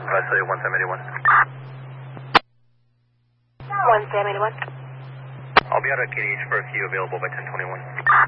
Say 1 Sam 81. 1 Sam 81. I'll be out at KDH for a few available by 1021.